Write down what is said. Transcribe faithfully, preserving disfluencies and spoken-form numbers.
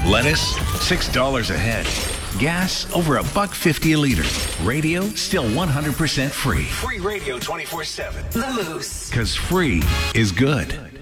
Lettuce, six dollars a head. Gas, over a buck fifty a liter. Radio, still one hundred percent free. Free radio twenty-four seven. The Moose. Because free is good.